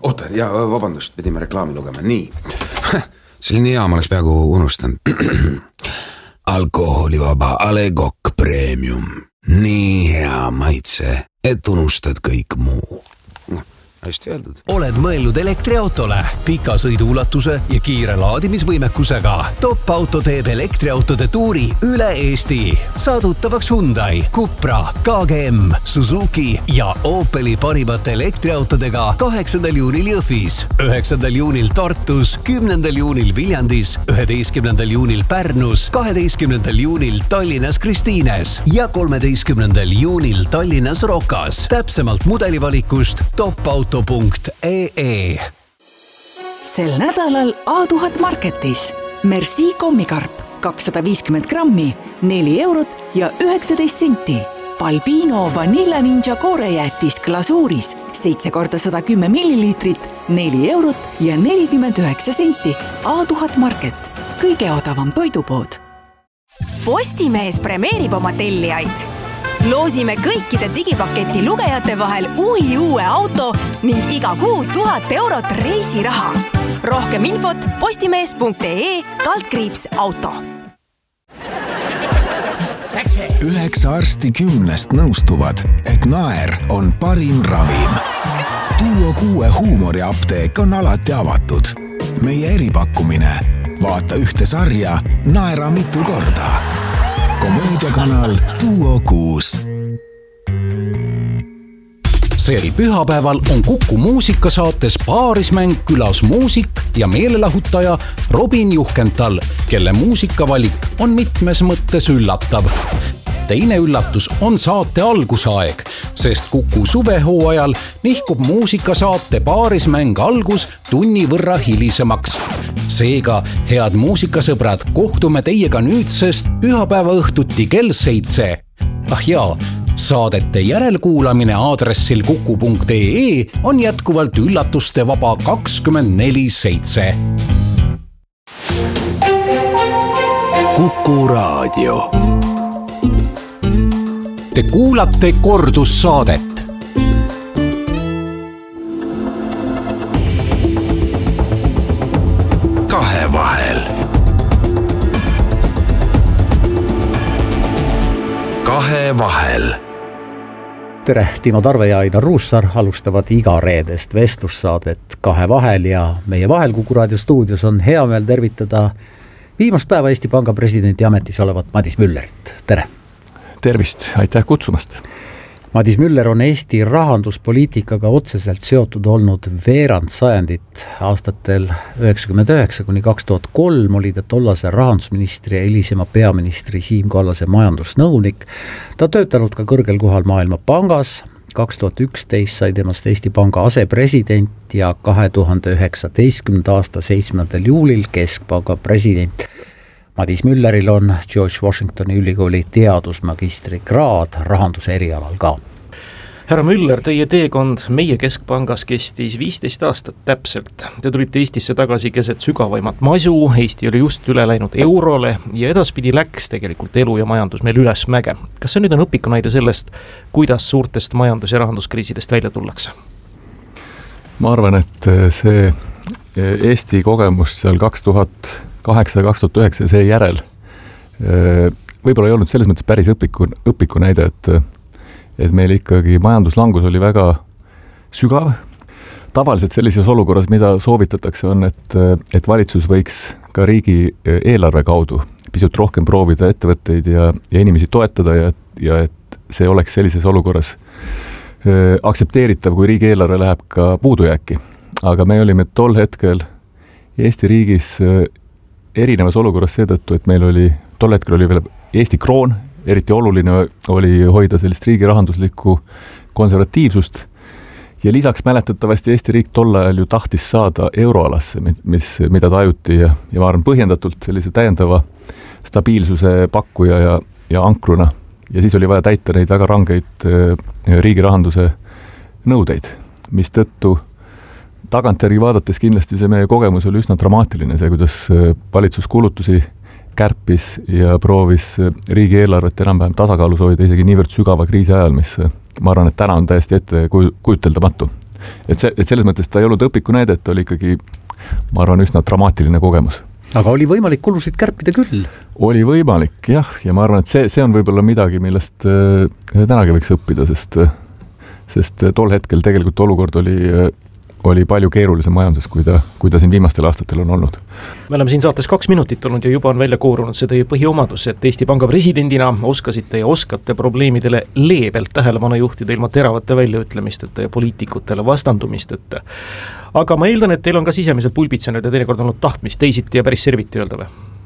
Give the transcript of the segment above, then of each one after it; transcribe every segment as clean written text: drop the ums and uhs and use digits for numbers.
Oota, ja vabandust, pidime reklaami lugema. Nii, selline hea, ma oleks peaaegu unustanud. Alkoholivaba Alegok Premium. Nii hea maitse, et unustad kõik muu. Hästi öeldud. Oled mõelnud elektriautole, pika sõiduulatuse ja kiire laadimisvõimekusega. Top Auto teeb elektriautode tuuri üle Eesti. Saadutavaks Hyundai, Cupra, KGM, Suzuki ja Opeli parimate elektriautodega 8. juunil Jõhvis, 9. juunil Tartus, 10. juunil Viljandis, 11. juunil Pärnus, 12. juunil Tallinnas Kristiines ja 13. juunil Tallinnas Rokas. Täpsemalt mudelivalikust Top Auto .ee. Sel nädalal A1000 Marketis Merci kommikarp 250 grammi, 4 eurot ja 19 senti. Balbino Vanilla Ninja koorejäätis glasuuris 7 × 110 milliliitrit, 4 eurot ja 49 senti. A1000 Market, kõige odavam toidupood. Postimees premeerib oma tellijaid. Loosime kõikide digipaketi lugejate vahel uue auto ning iga kuu 1000 eurot reisiraha. Rohkem infot postimees.ee/auto. 9 arsti 10 nõustuvad, et naer on parim ravim. Duo 6 huumoriapteek on alati avatud. Meie eripakkumine. Vaata ühte sarja, naera mitu korda. Komöödiakanal Duo 6. Sel pühapäeval on Kuku muusikasaates Paarismäng külas muusik ja meelelahutaja Robin Juhkental, kelle muusikavalik on mitmes mõttes üllatav. Teine üllatus on saate algusaeg, sest Kuku suvehooajal nihkub muusikasaate Paarismäng algus tunni võrra hilisemaks. Seega, head muusikasõbrad, kohtume teiega nüüdsest pühapäeva õhtuti kell 7. Ah jaa, saadete järelkuulamine aadressil kuku.ee on jätkuvalt üllatuste vaba 24/7. Kuku Raadio. Te kuulate kordussaadet. Kahevahel. Kahevahel. Tere, Timo Tarve ja Ainar Ruussaar alustavad iga reedest vestlussaadet Kahevahel ja meie vahel Kuku Raadio stuudios on hea meel tervitada viimast päeva Eesti Panga presidendi ametis olevat Madis Müllerit. Tere! Tervist, aitäh kutsumast! Madis Müller on Eesti rahanduspoliitikaga otseselt seotud olnud veerand sajandit. Aastatel 1999–2003 oli ta tollase rahandusministri ja hilisema peaministri Siim Kallase majandusnõunik. Ta töötanud ka kõrgel kohal Maailmapangas. 2011 sai temast Eesti Panga asepresident ja 2019. aasta 7. juulil Keskpanga president. Madis Mülleril on George Washingtoni ülikooli teadusmagistrikraad rahanduse erialal ka. Härra Müller, teie teekond meie Keskpangas kestis 15 aastat täpselt. Te tulite Eestisse tagasi keset sügavaimat masu, Eesti oli just üle läinud eurole ja edaspidi läks tegelikult elu ja majandus meil üles mäge. Kas see nüüd on õpikunäide sellest, kuidas suurtest majandus- ja rahanduskriisidest välja tullakse? Ma arvan, et see Eesti kogemus seal 2008 ja 2009 see järel võib-olla ei olnud selles mõttes päris õpiku näide, et meil ikkagi majanduslangus oli väga sügav. Tavaliselt sellises olukorras, mida soovitatakse, on, et valitsus võiks ka riigi eelarve kaudu pisut rohkem proovida ettevõtteid ja inimesi toetada ja et see oleks sellises olukorras aktsepteeritav, kui riigi eelarve läheb ka puudujääki. Aga me olime tol hetkel Eesti riigis erinevas olukorras seetõttu, et meil oli, tol hetkel oli veel Eesti kroon, eriti oluline oli hoida sellist riigi rahanduslikku konservatiivsust ja lisaks mäletatavasti Eesti riik tol ajal ju tahtis saada euroalasse, mida tajuti ja ma arvan põhjendatult sellise täiendava stabiilsuse pakkuja ja ankruna ja siis oli vaja täita neid väga rangeid riigi rahanduse nõudeid, mis tõttu tagantjärgi vaadates kindlasti see meie kogemus oli üsna dramaatiline, see kuidas valitsus kulutusi kärpis ja proovis riigieelarvet enam-vähem tasakaalus hoida isegi niivõrd sügava kriisi ajal, mis ma arvan, et täna on täiesti ette kujuteldamatu. et selles mõttes ta ei olnud õpiku näide, et oli ikkagi, ma arvan, üsna dramaatiline kogemus. Aga oli võimalik kulusid kärpida küll? Oli võimalik, jah, ja ma arvan, et see on võib-olla midagi, millest tänagi võiks õppida, sest tol hetkel tegelikult olukord oli palju keerulisem majanduses, kui ta siin viimastel aastatel on olnud. Me oleme siin saates 2 minutit olnud ja juba on välja koorunud see teie põhiomadus, et Eesti Panga presidendina oskasite ja oskate probleemidele leebelt tähelepanu juhtida ilma teravate väljaütlemisteta ja poliitikutele vastandumisteta. Aga ma eeldan, et teil on ka sisemiselt pulbitsenud ja teinekord olnud tahtmist teisiti ja päris serviti öelda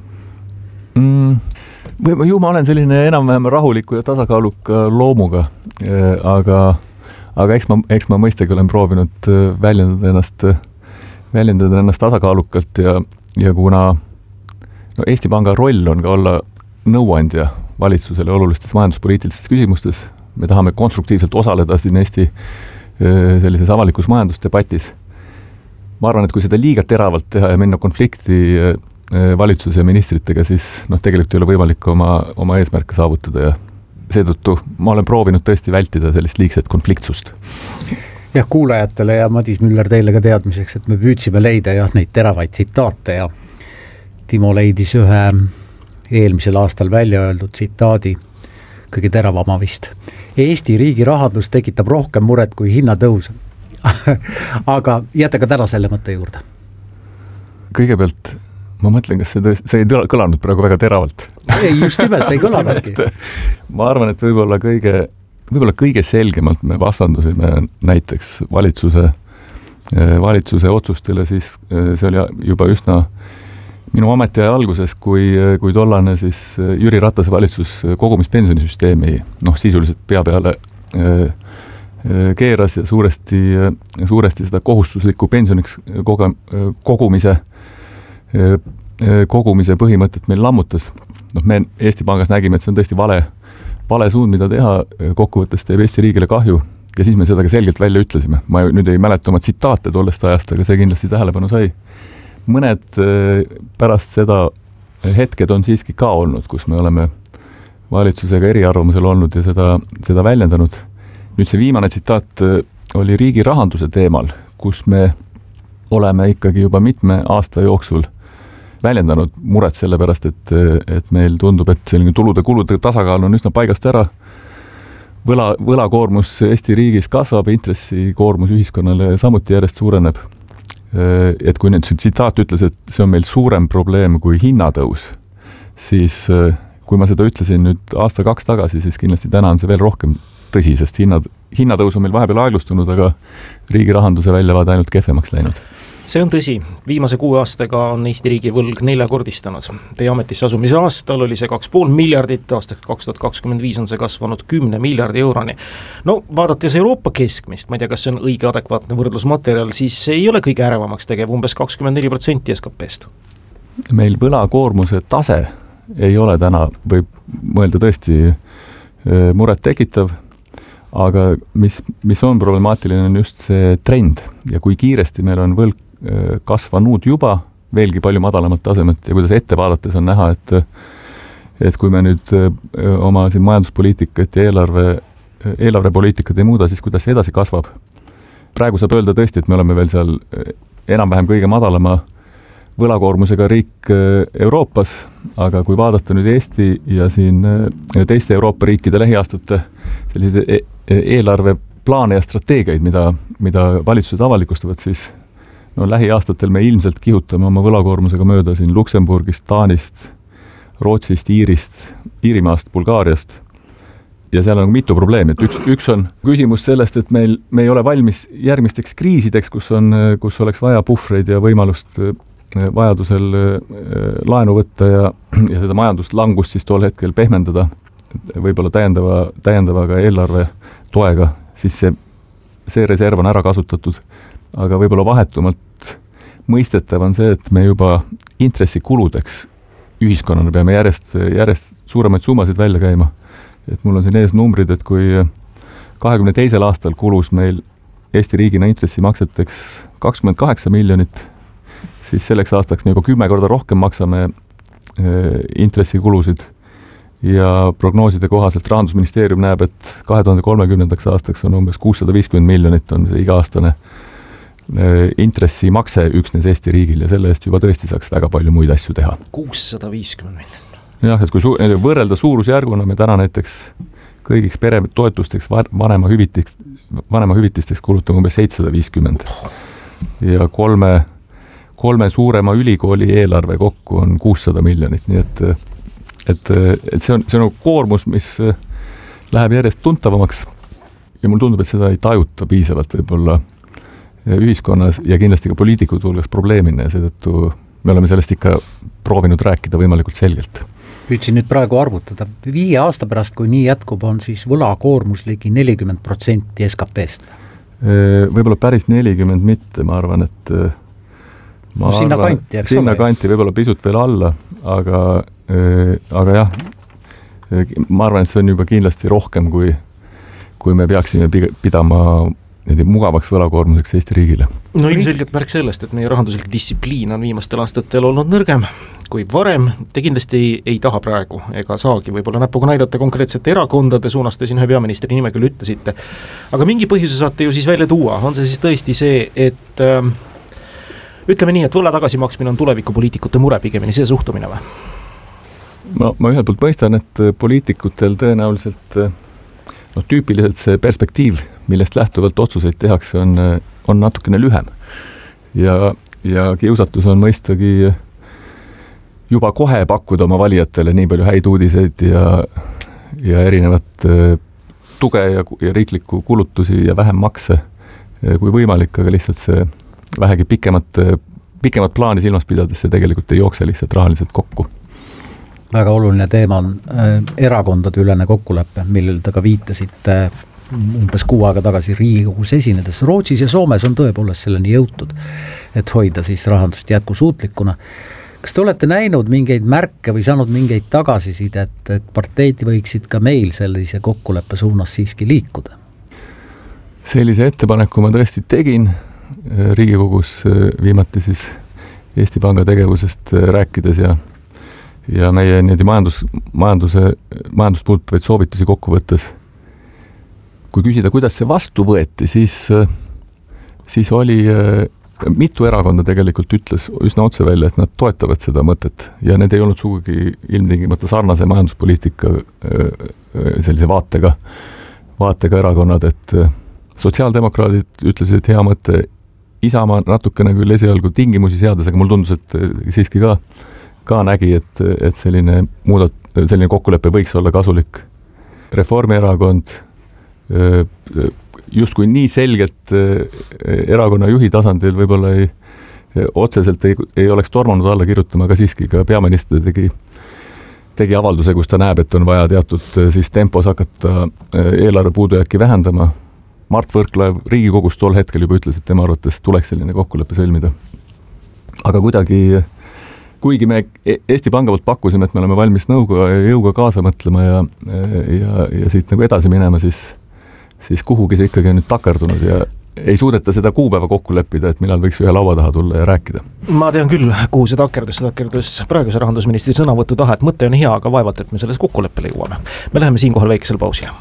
või? Ju ma olen selline enam-vähem rahuliku ja tasakaaluka loomuga, aga eks ma mõistagi olen proovinud väljendada ennast tasakaalukalt ja kuna Eesti Panga roll on ka olla nõuandja valitsusele olulistes majanduspoliitilistes küsimustes, me tahame konstruktiivselt osaleda siin Eesti sellises avalikus majandusdebatis. Ma arvan, et kui seda liiga teravalt teha ja minna konflikti valitsuse ja ministritega, siis tegelikult ei ole võimalik oma eesmärke saavutada ja seetõttu ma olen proovinud tõesti vältida sellist liigset konfliktsust. Jah, kuulajatele ja Madis Müller teile ka teadmiseks, et me püüdsime leida neid teravaid tsitaate ja Timo leidis ühe eelmisel aastal välja öeldud tsitaadi, kõige teravama vist. Eesti riigi rahandus tekitab rohkem muret kui hinnatõus. Aga jäta ka täna selle mõtte juurde. Kõigepealt ma mõtlen, kas see ei kõlanud praegu väga teravalt. Ei, just nimelt, ei kõlanudki. Ma arvan, et võib-olla kõige selgemalt me vastandusime näiteks valitsuse otsustele, siis see oli juba üsna minu ametiaja alguses, kui tollane siis Jüri Ratase valitsus kogumispensionisüsteemi sisuliselt pea peale keeras ja suuresti seda kohustuslikku pensioniks kogumise põhimõtet meil lammutas. Me Eesti Pangas nägime, et see on tõesti vale suund, mida teha, kokkuvõttes teeb Eesti riigile kahju ja siis me seda ka selgelt välja ütlesime. Ma nüüd ei mäleta oma tsitaate tollest ajast, aga see kindlasti tähelepanu sai. Mõned pärast seda hetked on siiski ka olnud, kus me oleme valitsusega eriarvamusel olnud ja seda väljendanud. Nüüd see viimane tsitaat oli riigi rahanduse teemal, kus me oleme ikkagi juba mitme aasta jooksul väljendanud muret selle pärast, et meil tundub, et selline tulude-kulude tasakaal on üsna paigast ära. Võlakoormus Eesti riigis kasvab, intressikoormus ühiskonnale samuti järjest suureneb. Et kui nüüd see tsitaat ütles, et see on meil suurem probleem kui hinnatõus, siis kui ma seda ütlesin nüüd aasta-2 tagasi, siis kindlasti täna on see veel rohkem tõsi, sest hinnatõus on meil vahepeal aeglustunud, aga riigi rahanduse väljavaade ainult kehvemaks läinud. See on tõsi, viimase 6 aastaga on Eesti riigi võlg 4-kordistanud. Teie ametisse asumise aastal oli see 2,5 miljardit, aastaks 2025 on see kasvanud 10 miljardi euroni. Vaadates Euroopa keskmist, ma ei tea, kas see on õige adekvaatne võrdlusmaterjal, siis ei ole kõige ärevamaks tegev umbes 24% SKP-st. Meil võlakoormuse tase ei ole täna, võib mõelda tõesti muret tekitav, aga mis on problemaatiline, on just see trend ja kui kiiresti meil on võlg kasvanud juba veelgi palju madalamalt tasemelt ja kuidas ette vaadates on näha, et kui me nüüd oma siin majanduspoliitikat ja eelarvepoliitikat ei muuda, siis kuidas see edasi kasvab. Praegu saab öelda tõesti, et me oleme veel seal enam-vähem kõige madalama võlakoormusega riik Euroopas, aga kui vaadata nüüd Eesti ja siin teiste Euroopa riikide lähiaastate selliseid eelarveplaane ja strateegiaid, mida valitsused avalikustavad, siis lähiaastatel me ilmselt kihutame oma võlakoormusega mööda siin Luksemburgist, Taanist, Rootsist, Iirimaast, Bulgaariast. Ja seal on mitu probleemi, et üks on küsimus sellest, et me ei ole valmis järgmisteks kriisideks, kus oleks vaja puhvreid ja võimalust vajadusel laenu võtta ja seda majanduslangust siis tol hetkel pehmendada, võib-olla täiendavaga eelarve toega, siis see reserv on ära kasutatud. Aga võib-olla vahetumalt mõistetav on see, et me juba intressikuludeks ühiskonnana peame järjest suuremaid summasid välja käima. Et mul on siin ees numbrid, et kui 22. aastal kulus meil Eesti riigina intressimakseteks 28 miljonit, siis selleks aastaks me juba 10 korda rohkem maksame intressikulusid ja prognooside kohaselt Rahandusministeerium näeb, et 2030. aastaks on umbes 650 miljonit on see iga-aastane intressimakse üksnes Eesti riigil ja selle eest juba tõesti saaks väga palju muid asju teha. 650 miljonit. Jah, et kui võrrelda suurusjärguna me täna näiteks kõigiks peretoetusteks, vanemahüvitisteks kulutame umbes 750 ja kolme suurema ülikooli eelarve kokku on 600 miljonit, nii et see on koormus, mis läheb järjest tuntavamaks ja mul tundub, et seda ei tajuta piisavalt võib-olla ühiskonnas ja kindlasti ka poliitikute hulgas probleemina ja seetõttu me oleme sellest ikka proovinud rääkida võimalikult selgelt. Püüdsin nüüd praegu arvutada, 5 aasta pärast, kui nii jätkub, on siis võlakoormus ligi 40% SKP-st. Võib-olla päris 40 mitte, ma arvan, et sinna kanti, eks sinna kanti võib-olla pisut veel alla, aga jah, ma arvan, et see on juba kindlasti rohkem, kui me peaksime pidama mugavaks võlakoormuseks Eesti riigile. No ilmselgelt märk sellest, et meie rahanduslik distsipliin on viimastel aastatel olnud nõrgem kui varem. Te kindlasti ei taha praegu ega saagi võib-olla näpuga näidata konkreetsete erakondade suunas, te siin ühe peaministri nime küll ütlesite. Aga mingi põhjuse saate ju siis välja tuua, on see siis tõesti see, et ütleme nii, et võla tagasimaksmine on tulevikupoliitikute mure pigemini, see suhtumine või? Ma ühelt poolt mõistan, et poliitikutel tõenäoliselt tüüpiliselt see perspektiiv, millest lähtuvalt otsuseid tehakse, on natukene lühem. Ja kiusatus on mõistagi juba kohe pakkuda oma valijatele nii palju häid uudiseid ja erinevat tuge ja riiklikku kulutusi ja vähem makse kui võimalik, aga lihtsalt see vähegi pikemat plaani silmas pidades see tegelikult ei jookse lihtsalt rahaliselt kokku. Väga oluline teema on erakondade ülene kokkulepe, millel te ka viitasite umbes 6 aega tagasi Riigikogus esinedes. Rootsis ja Soomes on tõepoolest selleni jõutud, et hoida siis rahandust jätkusuutlikuna. Kas te olete näinud mingeid märke või saanud mingeid tagasisidet, et parteid võiksid ka meil sellise kokkuleppe suunas siiski liikuda? Sellise ettepaneku ma tõesti tegin Riigikogus viimati siis Eesti Panga tegevusest rääkides ja meie majandust puudutavaid soovitusi kokku võttes. Kui küsida, kuidas see vastu võeti, siis oli mitu erakonda tegelikult ütles üsna otse välja, et nad toetavad seda mõtet ja need ei olnud sugugi ilmtingimata sarnase majanduspoliitika sellise vaatega erakonnad, et sotsiaaldemokraadid ütlesid, et hea mõte, Isamaa natukene küll esialgu tingimusi seades, aga mul tundus, et siiski ka nägi, et selline kokkulepe võiks olla kasulik. Reformierakond justkui nii selgelt erakonna juhi tasandil võib-olla otseselt ei oleks tormanud alla kirjutama, aga siiski ka peaminister tegi avalduse, kus ta näeb, et on vaja teatud siis tempos hakata eelarve puudujääki vähendama. Mart Võrklaev Riigikogus tol hetkel juba ütles, et tema arvates tuleks selline kokkulepe sõlmida. Aga kuigi me Eesti Panga poolt pakkusime, et me oleme valmis jõuga kaasa mõtlema ja siit nagu edasi minema, siis kuhugi see ikkagi on nüüd takerdunud ja ei suudeta seda kuupäeva kokku leppida, et millal võiks ühe laua taha tulla ja rääkida. Ma tean küll, kuhu see takerdus praeguse rahandusministri sõnavõtu taha, et mõte on hea, aga vaevalt, et me selles kokkuleppele jõuame. Me läheme siinkohal väikesel pausile.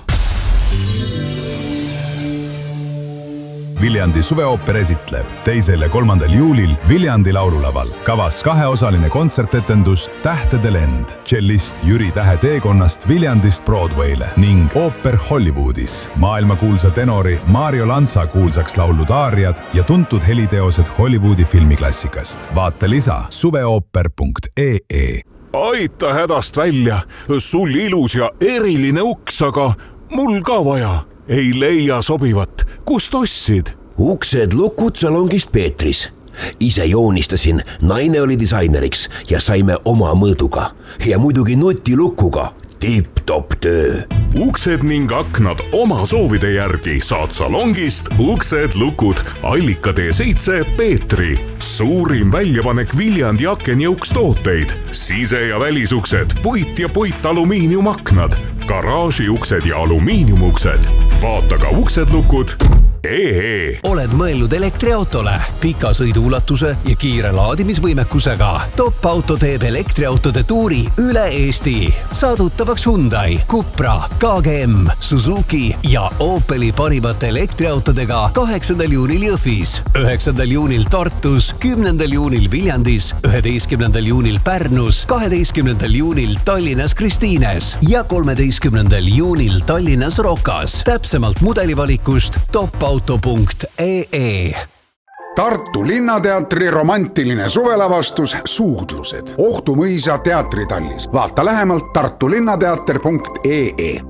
Viljandi suveooper esitleb 2. ja 3. juulil Viljandi laululaval. Kavas 2-osaline kontsertetendus Tähtede lend, tšellist Jüri Tähe teekonnast Viljandist Broadwayle ning ooper Hollywoodis. Maailmakuulsa tenori Mario Lanza kuulsaks laulud aariad ja tuntud heliteosed Hollywoodi filmiklassikast. Vaata lisa suveooper.ee. Aita hädast välja, sul ilus ja eriline uks, aga mul ka vaja. Ei leia sobivat. Kust ostsid? Uksed lukud salongist Peetris. Ise joonistasin, naine oli disaineriks ja saime oma mõõduga. Ja muidugi nutilukuga. Tipp-top töö. Uksed ning aknad oma soovide järgi saad salongist Uksed lukud Allika T7 Peetri. Suurim väljapanek Viljandi akenjõukstooteid. Sise- ja välisuksed, puit ja puitalumiiniumaknad, garaažiuksed ja alumiiniumuksed. Vaata ka uksedlukud Oled mõelnud elektriautole, pika sõiduulatuse ja kiire laadimisvõimekusega. Top Auto teeb elektriautode tuuri üle Eesti. Saadutavaks Hyundai, Cupra, KGM, Suzuki ja Opeli parimate elektriautodega 8. juunil Jõhvis, 9. juunil Tartus, 10. juunil Viljandis, 11. juunil Pärnus, 12. juunil Tallinnas Kristiines ja 13. juunil Tallinnas Rokas. Täpsemalt mudelivalikust topauto.ee. Tartu Linnateatri romantiline suvelavastus Suudlused. Ohtu mõisa teatritallis. Vaata lähemalt tartulinnateater.ee.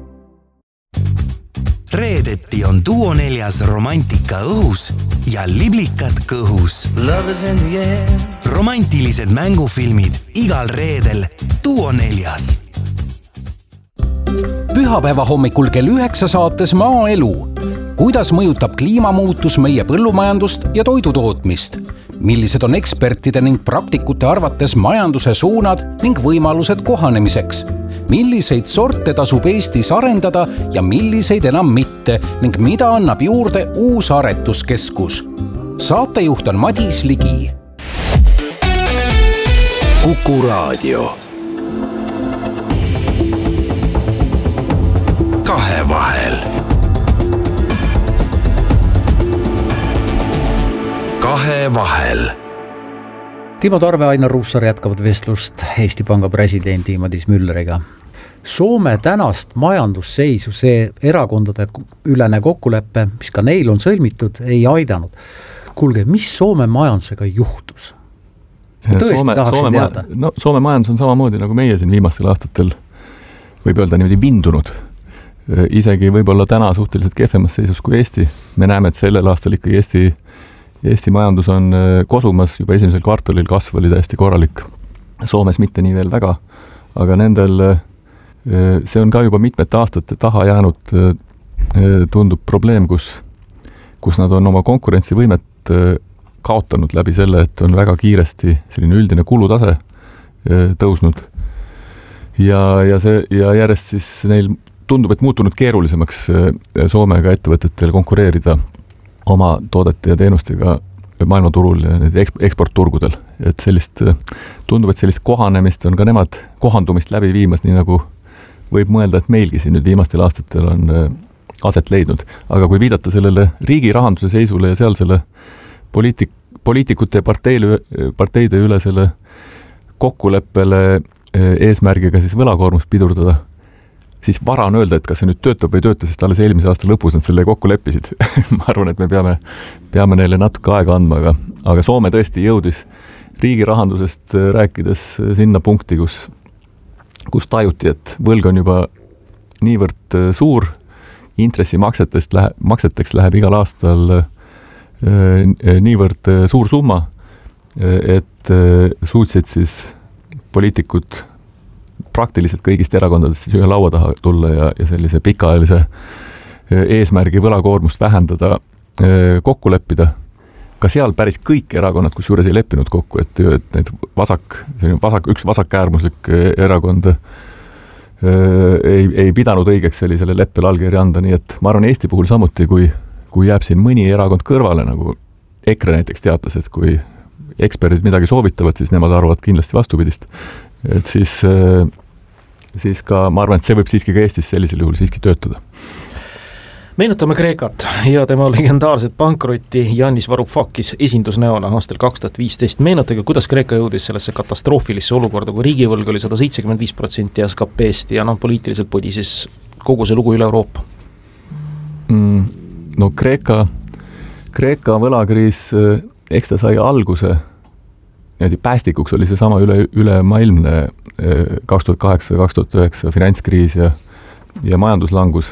Reedeti on Duo 4 romantika õhus ja liblikad kõhus. Romantilised mängufilmid igal reedel Duo 4. Pühapäeva hommikul kell 9 saates Maaelu. Kuidas mõjutab kliimamuutus meie põllumajandust ja toidutootmist? Millised on ekspertide ning praktikute arvates majanduse suunad ning võimalused kohanemiseks? Milliseid sorte tasub Eestis arendada ja milliseid enam mitte ning mida annab juurde uus aretuskeskus? Saatejuht on Madis Ligi. Kuku Raadio. Kahevahel. Kahevahel. Timo Tarve, Ainar Ruussaar jätkavad vestlust Eesti Panga presidendi Madis Mülleriga. Soome tänast majandusseisu, see erakondade ülene kokkuleppe, mis ka neil on sõlmitud, ei aidanud. Kuulge, mis Soome majandusega juhtus? Soome majandus on samamoodi nagu meie siin viimastel aastatel, võib öelda niimoodi vindunud. Isegi võib-olla täna suhteliselt kehvemas seisus kui Eesti. Me näeme, et sellel aastal ikkagi Eesti majandus on kosumas, juba esimesel kvartalil kasv oli täiesti korralik. Soomes mitte nii veel väga, aga nendel see on ka juba mitmete aastate taha jäänud, tundub probleem, kus nad on oma konkurentsivõimet kaotanud läbi selle, et on väga kiiresti selline üldine kulutase tõusnud. Ja järjest siis neil tundub, et muutunud keerulisemaks Soomega ettevõtetel konkureerida oma toodete ja teenustega maailmaturul ja eksportturgudel. Et tundub, et sellist kohanemist on ka nemad kohandumist läbi viimas, nii nagu võib mõelda, et meilgi siin nüüd viimastel aastatel on aset leidnud. Aga kui viidata sellele riigi rahanduse seisule ja seal selle poliitikute ja parteide üle selle kokkuleppele eesmärgiga siis võlakoormust pidurdada, siis vara on öelda, et kas see nüüd töötab või tööta, sest alles eelmise aasta lõpus nad selle kokku leppisid. Ma arvan, et me peame neile natuke aega andma, aga Soome tõesti jõudis riigi rahandusest rääkides sinna punkti, kus tajuti, et võlg on juba niivõrd suur, intressimakseteks läheb igal aastal niivõrd suur summa, et suutsid siis poliitikud praktiliselt kõigist erakondadest siis ühe laua taha tulla ja sellise pikaajalise eesmärgi võlakoormust vähendada, kokku leppida. Ka seal päris kõik erakonnad, kus juures ei leppinud kokku, et need üks vasakäärmuslik erakond ei pidanud õigeks sellisele leppele allkirja anda, nii et ma arvan Eesti puhul samuti, kui jääb siin mõni erakond kõrvale, nagu EKRE näiteks teatas, et kui eksperdid midagi soovitavad, siis nemad arvavad kindlasti vastupidist. Et siis ka ma arvan, et see võib siiski ka Eestis sellisel juhul siiski töötada. Meenutame Kreekat ja tema legendaarset pankrotti Yannis Varoufakis esindusnäona aastal 2015. Meenutage, kuidas Kreeka jõudis sellesse katastroofilisse olukorda, kui riigivõlg oli 175% SKP-st ja poliitiliselt podises kogu see lugu üle Euroopa? No Kreeka võlakriis, eks ta sai alguse päästikuks oli see sama ülemaailmne 2008-2009 finantskriis ja majanduslangus,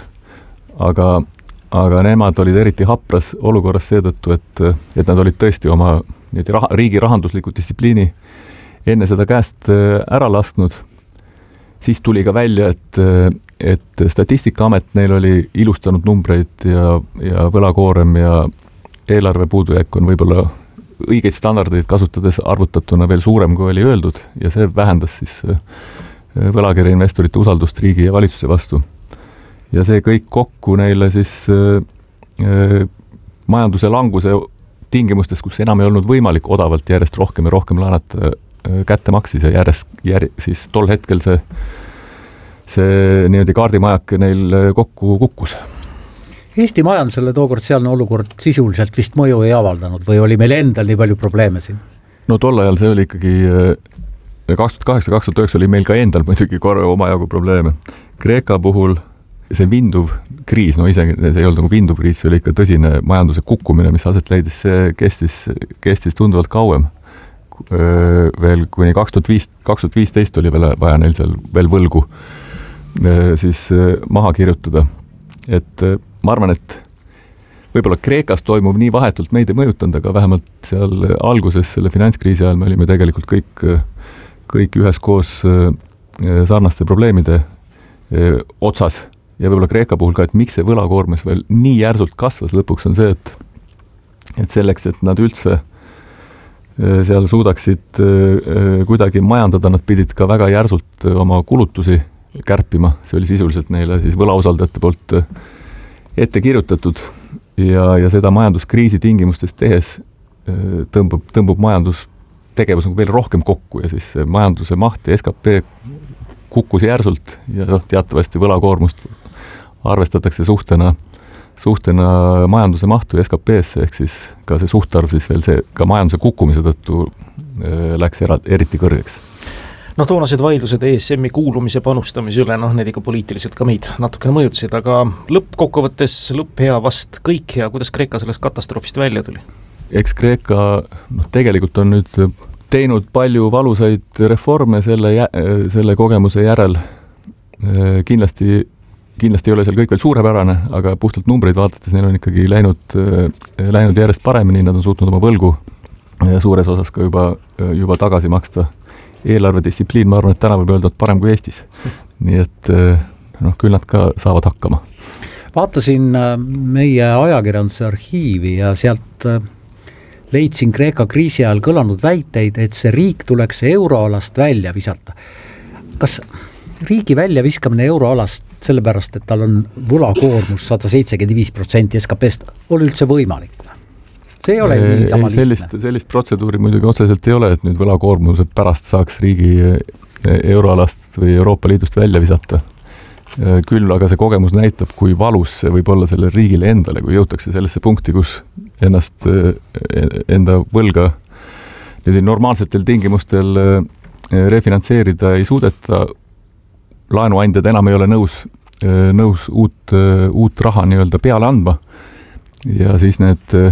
aga nemad olid eriti hapras olukorras seetõttu, et nad olid tõesti oma riigi rahandusliku distsipliini enne seda käest ära lasknud. Siis tuli ka välja, et Statistikaamet neil oli ilustanud numbreid ja võlakoorem ja eelarve puudujääk on võib-olla õigeid standardeid kasutades arvutatuna veel suurem, kui oli öeldud, ja see vähendas siis võlakirja investorite usaldust riigi ja valitsuse vastu. Ja see kõik kokku neile siis majanduse languse tingimustes, kus enam ei olnud võimalik odavalt järjest rohkem ja rohkem laenata, kätte maksis ja siis tol hetkel see niimoodi kaardimajak neil kokku kukkus. Eesti majandusele tookord sealne olukord sisuliselt vist mõju ei avaldanud või oli meil endal nii palju probleeme siin? No tol ajal see oli ikkagi 2008-2009 oli meil ka endal muidugi korra omajagu probleeme. Kreeka puhul see vinduv kriis, no isegi see ei olnud nagu vinduv kriis, see oli ikka tõsine majanduse kukkumine, mis aset leidis, see kestis tunduvalt kauem. Veel kuni 2015 oli vaja neil seal veel võlgu siis maha kirjutada. Et ma arvan, et võib-olla Kreekas toimub nii vahetult meid ei mõjutanud, aga vähemalt seal alguses selle finantskriisi ajal me olime tegelikult kõik üheskoos sarnaste probleemide otsas. Ja võib-olla Kreeka puhul ka, et miks see võlakoormes veel nii järsult kasvas lõpuks on see, et selleks, et nad üldse seal suudaksid kuidagi majandada, nad pidid ka väga järsult oma kulutusi kärpima. See oli sisuliselt neile siis võlausaldajate poolt ette kirjutatud ja seda majanduskriisi tingimustes tehes tõmbub majandustegevus nagu veel rohkem kokku ja siis majanduse maht ja SKP kukkus järsult ja teatavasti võlakoormust arvestatakse suhtena majanduse mahtu ja SKP-sse, ehk siis ka see suhtarv siis veel see ka majanduse kukkumise tõttu läks eriti kõrgeks. Toonased vaidlused ESM-i kuulumise panustamise üle, need ikka poliitiliselt ka meid natukene mõjutasid, aga lõppkokkuvõttes lõpp hea vast kõik hea, kuidas Kreeka sellest katastroofist välja tuli? Eks Kreeka tegelikult on nüüd teinud palju valusaid reforme selle kogemuse järel. Kindlasti ei ole seal kõik veel suurepärane, aga puhtalt numbreid vaadates neil on ikkagi läinud järjest paremini, nad on suutnud oma võlgu suures osas ka juba tagasi maksta. Eelarvedistsipliin, ma arvan, et täna võib öelda, et parem kui Eestis. Nii et küll nad ka saavad hakkama. Vaatasin meie ajakirjanduse arhiivi ja sealt leidsin Kreeka kriisi ajal kõlanud väiteid, et see riik tuleks euroalast välja visata. Kas riigi väljaviskamine euroalast sellepärast, et tal on võlakoormus 175% SKP-st, oli üldse võimalik? See ei ole nii sama lihtne. Sellist protseduuri muidugi otseselt ei ole, et nüüd võlakoormuse pärast saaks riigi euroalast või Euroopa Liidust välja visata. Küll aga see kogemus näitab, kui valus see võib olla selle riigile endale, kui jõutakse sellesse punkti, kus enda võlga normaalsetel tingimustel refinantseerida ei suudeta, laenuandjad enam ei ole nõus uut raha nii-öelda peale andma ja siis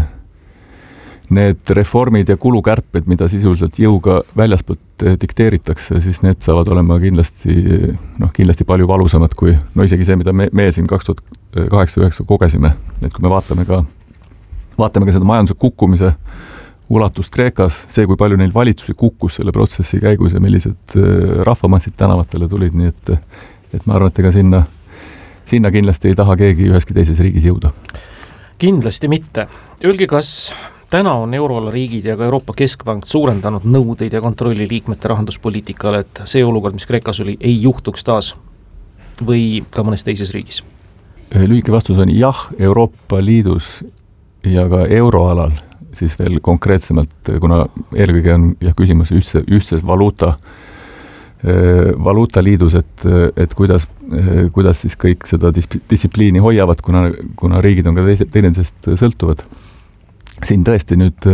need reformid ja kulukärped, mida sisuliselt jõuga väljaspoolt dikteeritakse, siis need saavad olema kindlasti palju valusamad kui isegi see, mida me siin 2008-2009 kogesime. Et kui me vaatame ka seda majanduse kukkumise ulatust Kreekas, see, kui palju neil valitsusi kukkus selle protsessi käigus ja millised rahvamassid tänavatele tulid, nii et ma arvan, et ega sinna kindlasti ei taha keegi üheski teises riigis jõuda. Kindlasti mitte. Öelge, kas täna on euroala riigid ja ka Euroopa Keskpank suurendanud nõudeid ja kontrolli liikmete rahanduspoliitikale, et see olukord, mis Kreekas oli, ei juhtuks taas või ka mõnes teises riigis? Lühike vastus on jah, Euroopa Liidus ja ka euroalal siis veel konkreetsemalt, kuna eelkõige on küsimus ühtses valuutaliidus, et kuidas siis kõik seda distsipliini hoiavad, kuna riigid on ka teineteisest sõltuvad. Siin tõesti nüüd